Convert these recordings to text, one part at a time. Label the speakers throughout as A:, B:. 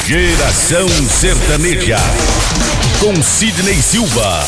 A: Geração Sertaneja, com Sidney Silva.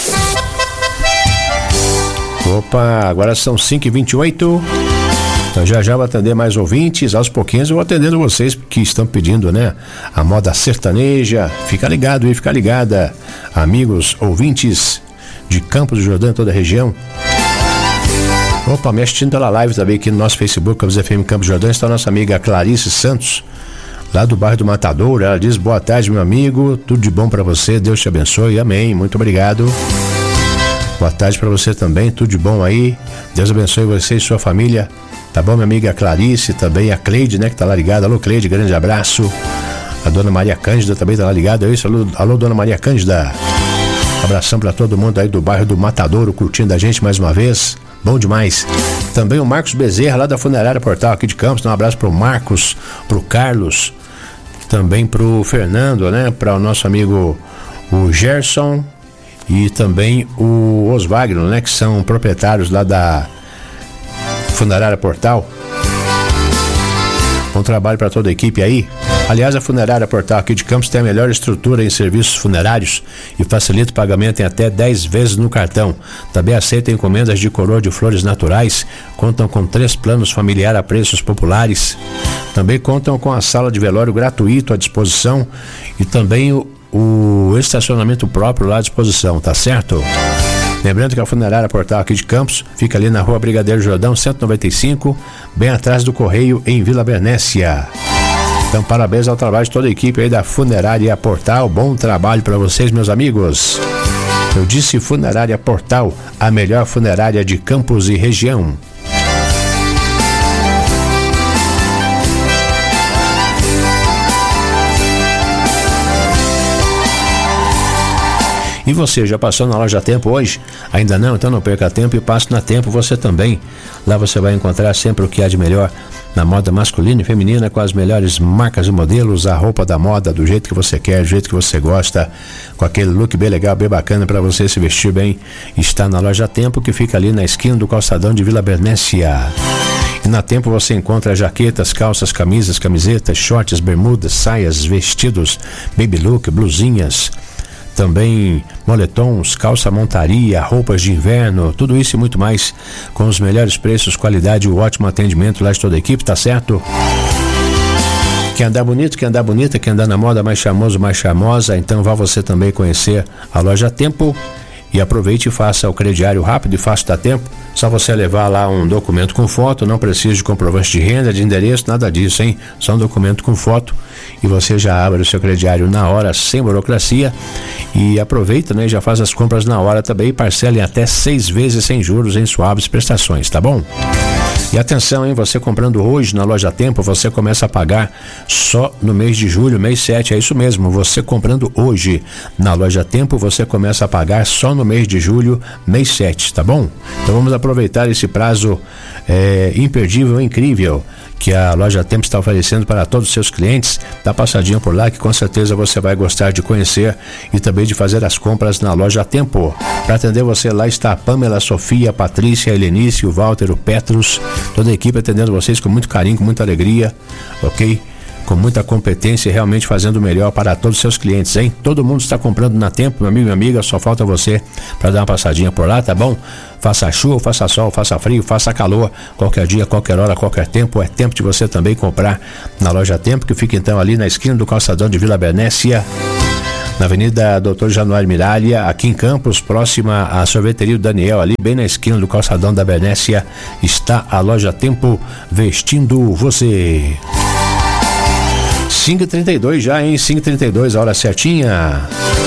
B: Opa, agora são 5h28. Então já vou atender mais ouvintes. Aos pouquinhos eu vou atendendo vocês que estão pedindo, né? A moda sertaneja. Fica ligado e fica ligada, amigos ouvintes de Campos do Jordão, toda a região. Opa, me assistindo pela live também aqui no nosso Facebook, Campos FM Campos do Jordão, está a nossa amiga Clarice Santos, lá do bairro do Matadouro. Ela diz: boa tarde, meu amigo, tudo de bom para você, Deus te abençoe, amém, muito obrigado. Boa tarde para você também, tudo de bom aí, Deus abençoe você e sua família, tá bom, minha amiga Clarice, também a Cleide, né, que tá lá ligada. Alô, Cleide, grande abraço. A dona Maria Cândida também tá lá ligada, é isso? Alô, dona Maria Cândida, abração para todo mundo aí do bairro do Matadouro, curtindo a gente mais uma vez, bom demais. Também o Marcos Bezerra, lá da Funerária Portal aqui de Campos, um abraço pro Marcos, pro Carlos, também pro Fernando, né, para o nosso amigo o Gerson e também o Oswagno, né, que são proprietários lá da Funerária Portal. Bom trabalho para toda a equipe aí. Aliás, a Funerária Portal aqui de Campos tem a melhor estrutura em serviços funerários e facilita o pagamento em até 10 vezes no cartão. Também aceita encomendas de coroa de flores naturais, contam com 3 planos familiar a preços populares. Também contam com a sala de velório gratuito à disposição e também o estacionamento próprio lá à disposição, tá certo? Lembrando que a Funerária Portal aqui de Campos fica ali na Rua Brigadeiro Jordão 195, bem atrás do Correio, em Vila Bernécia. Então, parabéns ao trabalho de toda a equipe aí da Funerária Portal. Bom trabalho para vocês, meus amigos. Eu disse Funerária Portal, a melhor funerária de Campos e região. E você, já passou na Loja Tempo hoje? Ainda não? Então não perca tempo e passe na Tempo você também. Lá você vai encontrar sempre o que há de melhor na moda masculina e feminina, com as melhores marcas e modelos, a roupa da moda do jeito que você quer, do jeito que você gosta, com aquele look bem legal, bem bacana para você se vestir bem. Está na Loja Tempo, que fica ali na esquina do calçadão de Vila Bernécia. E na Tempo você encontra jaquetas, calças, camisas, camisetas, shorts, bermudas, saias, vestidos, baby look, blusinhas, também moletons, calça montaria, roupas de inverno, tudo isso e muito mais, com os melhores preços, qualidade e o ótimo atendimento lá de toda a equipe, tá certo? Quer andar bonito, quer andar bonita, quer andar na moda mais charmoso, mais charmosa, então vá você também conhecer a Loja Tempo e aproveite e faça o crediário rápido e fácil da Tempo. Só você levar lá um documento com foto, não precisa de comprovante de renda, de endereço, nada disso, hein? Só um documento com foto e você já abre o seu crediário na hora, sem burocracia, e aproveita, né? Já faz as compras na hora também e parcela em até 6 vezes sem juros em suaves prestações, tá bom? E atenção, hein? Você comprando hoje na Loja Tempo, você começa a pagar só no mês de julho, mês 7, é isso mesmo, você comprando hoje na Loja Tempo, você começa a pagar só no mês de julho, mês 7, tá bom? Então vamos aproveitar esse prazo imperdível, incrível, que a Loja Tempo está oferecendo para todos os seus clientes. Dá passadinha por lá que com certeza você vai gostar de conhecer e também de fazer as compras na Loja Tempo. Para atender você lá está a Pamela, a Sofia, a Patrícia, a Helenice, o Walter, o Petrus, toda a equipe atendendo vocês com muito carinho, com muita alegria, ok? Com muita competência e realmente fazendo o melhor para todos os seus clientes, hein? Todo mundo está comprando na Tempo, meu amigo e minha amiga, só falta você para dar uma passadinha por lá, tá bom? Faça chuva, faça sol, faça frio, faça calor, qualquer dia, qualquer hora, qualquer tempo, é tempo de você também comprar na Loja Tempo, que fica então ali na esquina do calçadão de Vila Bernécia, na Avenida Dr. Januário Miralha, aqui em Campos, próxima à sorveteria do Daniel, ali bem na esquina do calçadão da Bernécia, está a Loja Tempo vestindo você. 5h32 já, hein? 5h32, a hora certinha.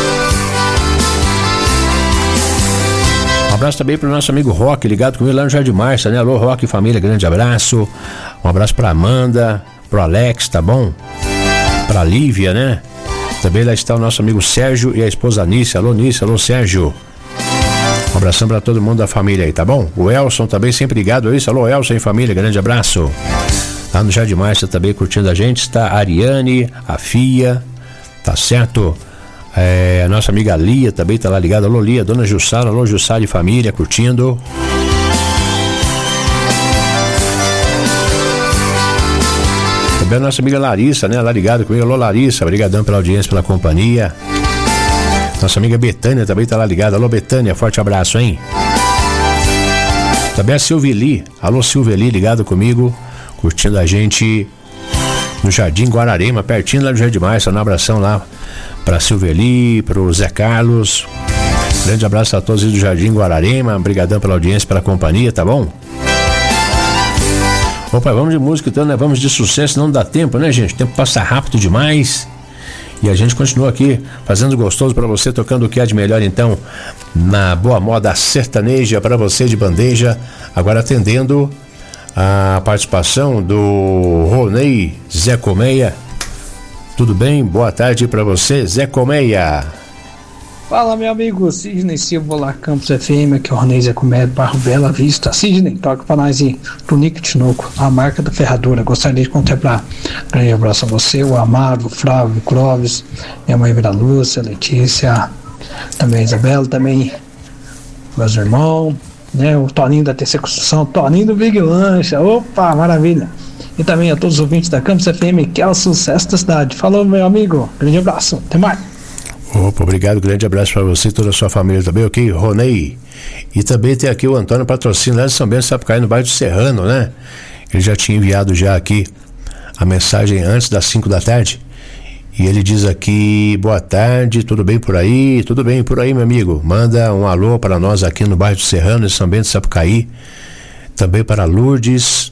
B: Um abraço também para o nosso amigo Roque, ligado comigo lá no Jardim Márcia, né? Alô, Roque, família, grande abraço. Um abraço para Amanda, pro Alex, tá bom? Pra Lívia, né? Também lá está o nosso amigo Sérgio e a esposa Nícia. Alô, Nícia, alô, Sérgio. Um abração para todo mundo da família aí, tá bom? O Elson também sempre ligado a isso. Alô, Elson e família, grande abraço. Lá no Jardim Márcia também curtindo a gente está a Ariane, a Fia, tá certo? A nossa amiga Lia também tá lá ligada. Alô, Lia, dona Jussara, alô, Jussara e família curtindo. Também a nossa amiga Larissa, né? Lá ligado comigo. Alô, Larissa, obrigadão pela audiência, pela companhia. Nossa amiga Betânia também tá lá ligada. Alô, Betânia, forte abraço, hein? Também a Silveli. Alô, Silveli, ligado comigo, curtindo a gente no Jardim Guararema, pertinho lá do Jardim Márcio. Um abração lá pra Silveli, pro Zé Carlos. Grande abraço a todos do Jardim Guararema. Obrigadão pela audiência, pela companhia, tá bom? Opa, vamos de música então, né? Vamos de sucesso, não dá tempo, né, gente? O tempo passa rápido demais. E a gente continua aqui fazendo gostoso pra você, tocando o que há de melhor então na boa moda sertaneja pra você de bandeja. Agora atendendo a participação do Ronei Zé Colmeia. Tudo bem? Boa tarde pra você, Zé Colmeia.
C: Fala, meu amigo Sidney Silva, lá Campos FM, aqui é o Ronei Zé Colmeia, bairro Bela Vista. Sidney, toca pra nós aí, pro Nick Tinoco, a marca da ferradura. Gostaria de contemplar. Grande abraço a você, o Amaro, o Flávio, o Clóvis, minha mãe Vera Lúcia, Letícia, também a Isabela, também meus irmãos, né, o Toninho da TC Construção, Toninho do Big Lancha, opa, maravilha. E também a todos os ouvintes da Campos FM, que é o sucesso da cidade. Falou, meu amigo, grande abraço, até mais.
B: Opa, obrigado, grande abraço para você e toda a sua família também, ok? Ronei. E também tem aqui o Antônio Patrocínio, lá de São Bento, Sapucaí, no bairro do Serrano, né? Ele já tinha enviado já aqui a mensagem antes das 5 da tarde. E ele diz aqui, boa tarde, tudo bem por aí? Tudo bem por aí, meu amigo? Manda um alô para nós aqui no bairro do Serrano, em São Bento, Sapucaí. Também para Lourdes,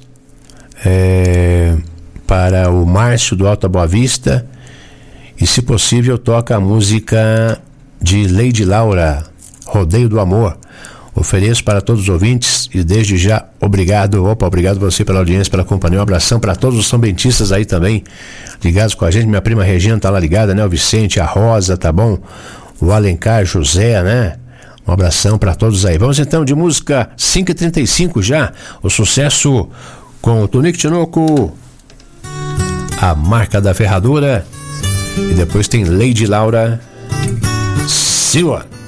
B: para o Márcio do Alta Boa Vista. E se possível, toca a música de Lady Laura, Rodeio do Amor. Ofereço para todos os ouvintes e desde já, obrigado. Opa, obrigado você pela audiência, pela companhia. Um abração para todos os são-bentistas aí também, ligados com a gente. Minha prima Regina tá lá ligada, né? O Vicente, a Rosa, tá bom? O Alencar, José, né? Um abração para todos aí. Vamos então de música 5h35 já. O sucesso com o Tonico Tinoco, a marca da ferradura. E depois tem Lady Laura Silva.